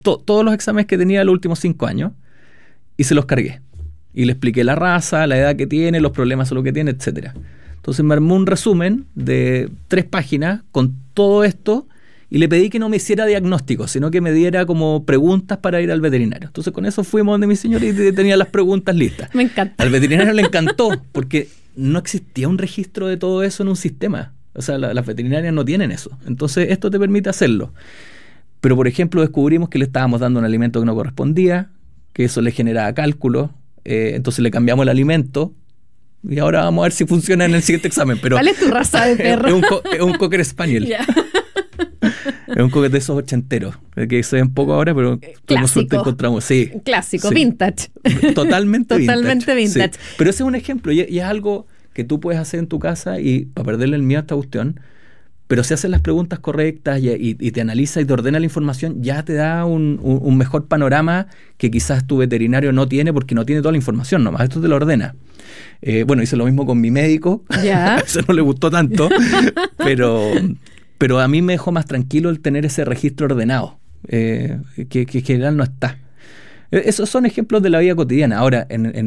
todos los exámenes que tenía los últimos 5 años y se los cargué. Y le expliqué la raza, la edad que tiene, los problemas son lo que tiene, etc. Entonces me armó un resumen de 3 páginas con todo esto y le pedí que no me hiciera diagnóstico, sino que me diera como preguntas para ir al veterinario. Entonces con eso fuimos donde mi señora y tenía las preguntas listas. Me encanta. Al veterinario le encantó porque no existía un registro de todo eso en un sistema. O sea, las veterinarias no tienen eso. Entonces esto te permite hacerlo. Pero por ejemplo descubrimos que le estábamos dando un alimento que no correspondía, que eso le generaba cálculos. Entonces le cambiamos el alimento y ahora vamos a ver si funciona en el siguiente examen. Pero ¿cuál es tu raza de perro? Es un Cocker Spaniel. Yeah. Es un Cocker de esos ochenteros, que se ven poco ahora, pero tuvimos suerte encontramos. Sí, clásico, sí. Vintage. Totalmente vintage. Sí. Pero ese es un ejemplo y es algo que tú puedes hacer en tu casa y para perderle el miedo a esta cuestión. Pero si haces las preguntas correctas y te analiza y te ordena la información, ya te da un mejor panorama que quizás tu veterinario no tiene porque no tiene toda la información nomás. Esto te lo ordena. Bueno, hice lo mismo con mi médico. ¿Ya? Eso no le gustó tanto. pero a mí me dejó más tranquilo el tener ese registro ordenado, que en general no está. Esos son ejemplos de la vida cotidiana. Ahora,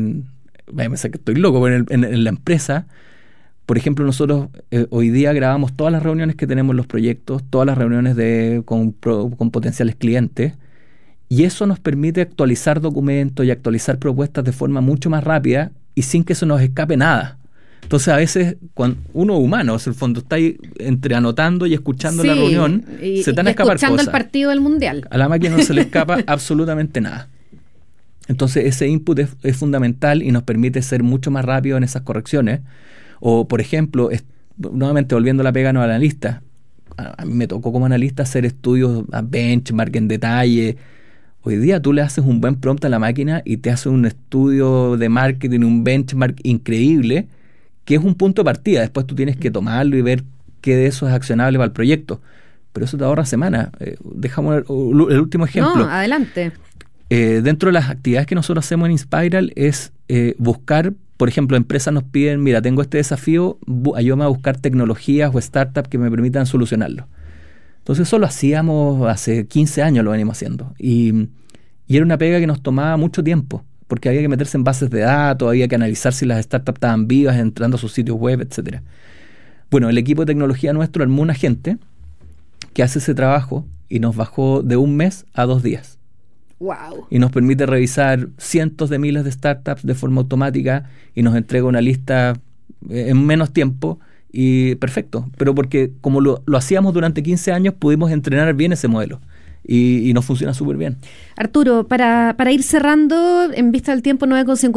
me sé que estoy loco, pero en la empresa... Por ejemplo, nosotros hoy día grabamos todas las reuniones que tenemos en los proyectos, todas las reuniones con potenciales clientes, y eso nos permite actualizar documentos y actualizar propuestas de forma mucho más rápida y sin que se nos escape nada. Entonces, a veces, cuando uno humano, en el fondo, está ahí entre anotando y escuchando la reunión, se te van a escapar escuchando cosas. El partido del Mundial. A la máquina no se le escapa absolutamente nada. Entonces, ese input es fundamental y nos permite ser mucho más rápido en esas correcciones. O, por ejemplo, nuevamente volviendo a la pega no analista, a mí me tocó como analista hacer estudios a benchmark en detalle. Hoy día tú le haces un buen prompt a la máquina y te hace un estudio de marketing, un benchmark increíble, que es un punto de partida. Después tú tienes que tomarlo y ver qué de eso es accionable para el proyecto. Pero eso te ahorra semanas. Dejamos el último ejemplo. No, adelante. Dentro de las actividades que nosotros hacemos en Inspiral es buscar. Por ejemplo, empresas nos piden, mira, tengo este desafío, ayúdame a buscar tecnologías o startups que me permitan solucionarlo. Entonces eso lo hacíamos hace 15 años, lo venimos haciendo. Y era una pega que nos tomaba mucho tiempo, porque había que meterse en bases de datos, había que analizar si las startups estaban vivas, entrando a sus sitios web, etc. Bueno, el equipo de tecnología nuestro armó una gente que hace ese trabajo y nos bajó de 1 mes a 2 días. Wow. Y nos permite revisar cientos de miles de startups de forma automática y nos entrega una lista en menos tiempo y perfecto. Pero porque como lo hacíamos durante 15 años, pudimos entrenar bien ese modelo y nos funciona súper bien. Arturo, para ir cerrando, en vista del tiempo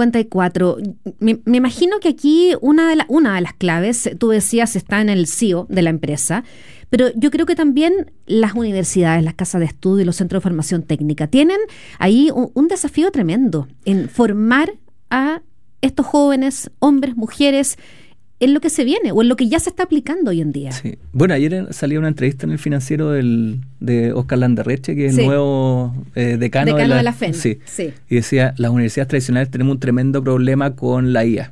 9:54, me imagino que aquí una de las claves, tú decías, está en el CEO de la empresa. Pero yo creo que también las universidades, las casas de estudio y los centros de formación técnica tienen ahí un desafío tremendo en formar a estos jóvenes, hombres, mujeres, en lo que se viene o en lo que ya se está aplicando hoy en día. Sí. Bueno, ayer salía una entrevista en El Financiero de Oscar Landerreche, que es el nuevo decano de la FEN. Sí. Y decía, las universidades tradicionales tenemos un tremendo problema con la IA.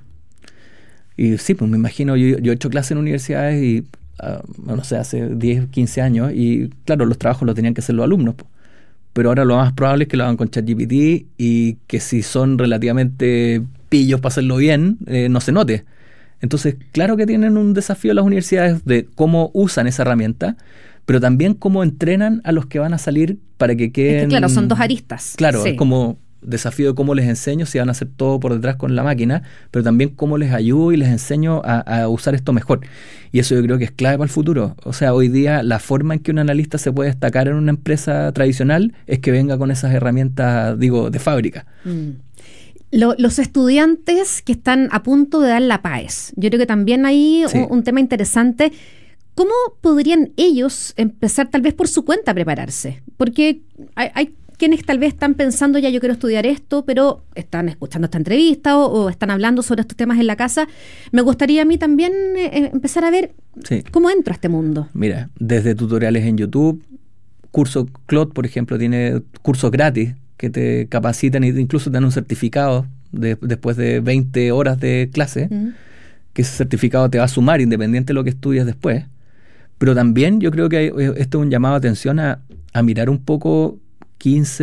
Y sí, pues me imagino, yo he hecho clases en universidades y no sé, hace 10, 15 años, y claro, los trabajos los tenían que hacer los alumnos, pero ahora lo más probable es que lo hagan con ChatGPT y que si son relativamente pillos para hacerlo bien, no se note. Entonces, claro que tienen un desafío las universidades de cómo usan esa herramienta, pero también cómo entrenan a los que van a salir para que queden... Es que claro, son 2 aristas. Claro, sí. Es como desafío de cómo les enseño si van a hacer todo por detrás con la máquina, pero también cómo les ayudo y les enseño a usar esto mejor. Y eso yo creo que es clave para el futuro. O sea, hoy día la forma en que un analista se puede destacar en una empresa tradicional es que venga con esas herramientas, de fábrica. Los estudiantes que están a punto de dar la PAES, yo creo que también hay un tema interesante. ¿Cómo podrían ellos empezar tal vez por su cuenta a prepararse? Porque hay quienes tal vez están pensando, ya yo quiero estudiar esto, pero están escuchando esta entrevista o están hablando sobre estos temas en la casa. Me gustaría a mí también empezar a ver cómo entro a este mundo. Mira, desde tutoriales en YouTube, curso Cloud, por ejemplo, tiene cursos gratis que te capacitan e incluso te dan un certificado después de 20 horas de clase, que ese certificado te va a sumar independiente de lo que estudies después. Pero también yo creo que esto es un llamado de atención a mirar un poco 15